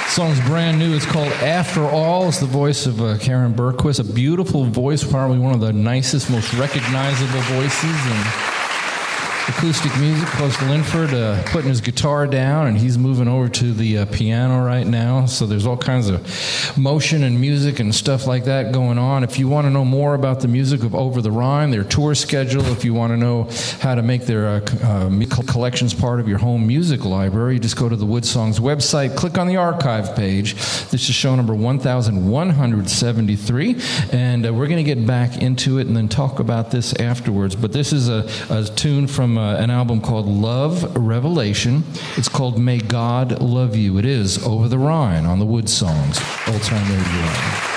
Song's brand new. It's called After All. It's the voice of Karen Bergquist. A beautiful voice, probably one of the nicest, most recognizable voices in acoustic music. Close to Linford, putting his guitar down, and he's moving over to the piano right now. So there's all kinds of motion and music and stuff like that going on. If you want to know more about the music of Over the Rhine, their tour schedule, if you want to know how to make their collections part of your home music library, just go to the Wood Songs website, click on the archive page. This is show number 1173, and we're going to get back into it and then talk about this afterwards. But this is a tune from an album called Love Revelation. It's called May God Love You. It is Over the Rhine on the Wood Songs, Old Time Radio.